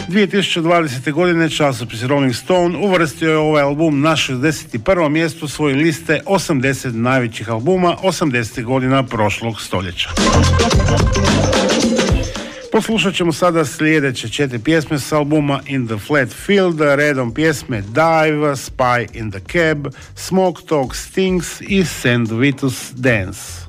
2020. godine časopis Rolling Stone uvrstio je ovaj album na 61. mjestu svoje liste 80 najvećih albuma 80. godina prošlog stoljeća. Poslušat ćemo sada sljedeće 4 pjesme s albuma In the Flat Field, redom pjesme Dive, Spy in the Cab, Smoke Talk Stings i St. Vitus Dance.